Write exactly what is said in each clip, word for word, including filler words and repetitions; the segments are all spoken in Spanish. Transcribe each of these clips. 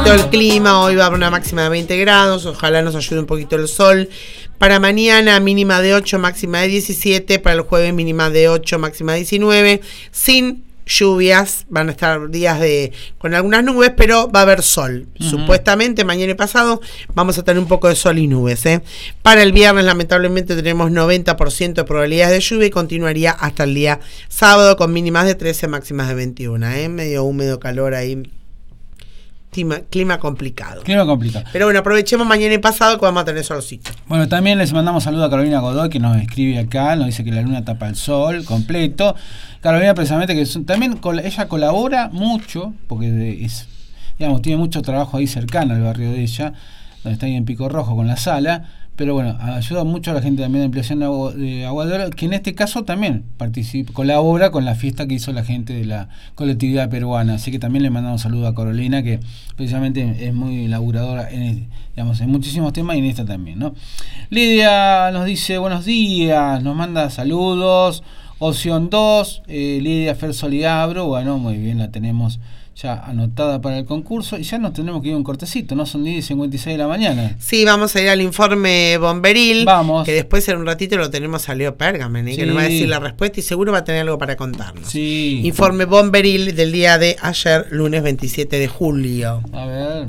poquito el clima. Hoy va a haber una máxima de veinte grados. Ojalá nos ayude un poquito el sol. Para mañana mínima de ocho, máxima de diecisiete. Para el jueves mínima de ocho, máxima de diecinueve. Sin lluvias, van a estar días de con algunas nubes, pero va a haber sol. Uh-huh. Supuestamente mañana y pasado vamos a tener un poco de sol y nubes. ¿eh? Para el viernes lamentablemente tenemos noventa por ciento de probabilidades de lluvia y continuaría hasta el día sábado con mínimas de trece, máximas de veintiuno. ¿eh? Medio húmedo, calor ahí. Clima, clima complicado. Clima complicado. Pero bueno, aprovechemos mañana y pasado que vamos a tener solcito. Bueno, también les mandamos saludos a Carolina Godoy, que nos escribe acá, nos dice que la luna tapa el sol completo. Carolina, precisamente, que son, también ella colabora mucho, porque es, digamos, tiene mucho trabajo ahí cercano al barrio de ella, donde está ahí en Pico Rojo con la sala. Pero bueno, ayuda mucho a la gente también de ampliación de agua de, agua de oro, que en este caso también participa, colabora con la fiesta que hizo la gente de la colectividad peruana. Así que también le mandamos saludo a Carolina, que precisamente es muy laburadora en, digamos, en muchísimos temas y en esta también, ¿no? Lidia nos dice buenos días, nos manda saludos. Opción dos, eh, Lidia Fer Soliabro, bueno, muy bien, la tenemos ya anotada para el concurso y ya nos tenemos que ir a un cortecito, ¿no? Son diez y cincuenta y seis de la mañana. Sí, vamos a ir al informe bomberil. Vamos. Que después en un ratito lo tenemos a Leo Pergamen, ¿eh? Sí. Que nos va a decir la respuesta y seguro va a tener algo para contarnos. Sí. Informe bomberil del día de ayer, lunes veintisiete de julio. A ver.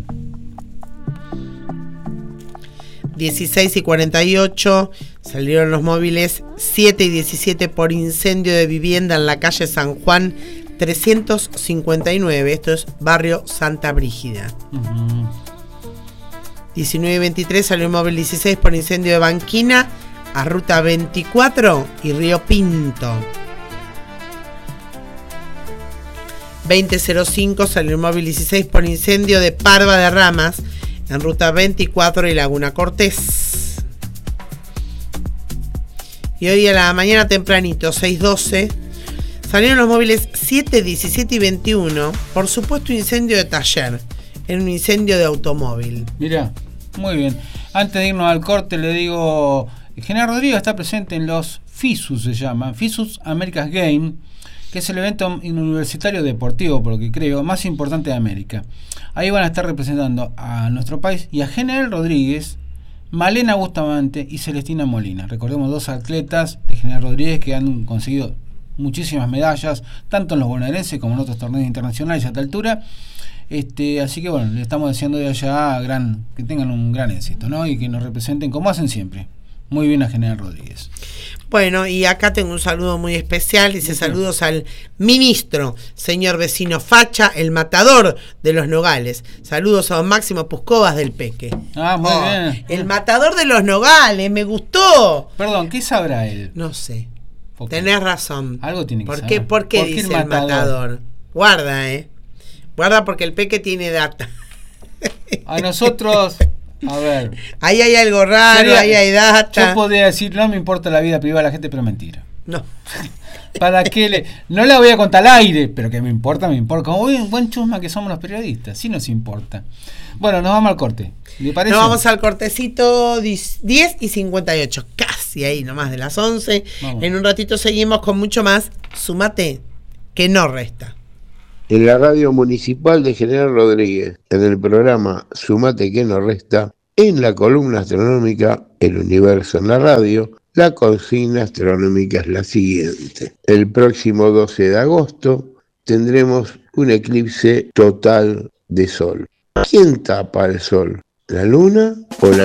dieciséis y cuarenta y ocho salieron los móviles siete y diecisiete por incendio de vivienda en la calle San Juan trescientos cincuenta y nueve, esto es barrio Santa Brígida. Uh-huh. diecinueve y veintitrés salió el móvil dieciséis por incendio de banquina a ruta veinticuatro y Río Pinto. veinte cero cinco salió el móvil dieciséis por incendio de Parva de Ramas en ruta veinticuatro y Laguna Cortés. Y hoy a la mañana tempranito, seis doce, salieron los móviles siete, diecisiete y veintiuno por supuesto incendio de taller, en un incendio de automóvil. Mira, muy bien. Antes de irnos al corte le digo, General Rodríguez está presente en los FISUS, se llaman, FISUS America's Game, que es el evento universitario deportivo, por lo que creo, más importante de América. Ahí van a estar representando a nuestro país y a General Rodríguez, Malena Bustamante y Celestina Molina. Recordemos dos atletas de General Rodríguez que han conseguido muchísimas medallas, tanto en los bonaerenses como en otros torneos internacionales a esta altura. Este, así que bueno, le estamos deseando de allá gran, que tengan un gran éxito, ¿no? Y que nos representen como hacen siempre. Muy bien a General Rodríguez. Bueno, y acá tengo un saludo muy especial. Dice: saludos al ministro, señor vecino Facha, el matador de los Nogales. Saludos a don Máximo Puscovas del Peque. Ah, muy oh, bien. El matador de los Nogales, me gustó. Perdón, ¿qué sabrá él? No sé. Tenés razón. Algo tiene que ¿Por saber. qué, ¿Por qué ¿Por dice qué el matador? el matador? Guarda, eh. Guarda porque el Peque tiene data. A nosotros... A ver. Ahí hay algo raro, sería, ahí hay data. Yo podría decir, no me importa la vida privada de la gente, pero mentira. No. ¿Para qué le.? No la voy a contar al aire, pero que me importa, me importa. Como buen, buen chusma que somos los periodistas, sí nos importa. Bueno, nos vamos al corte. ¿Le parece? Nos vamos al cortecito diez y cincuenta y ocho, casi ahí nomás de las once. Vamos. En un ratito seguimos con mucho más. Súmate, que no resta. En la radio municipal de General Rodríguez, en el programa Sumate que no resta, en la columna astronómica El Universo en la radio, la consigna astronómica es la siguiente. El próximo doce de agosto tendremos un eclipse total de sol. ¿Quién tapa el sol? ¿La luna o la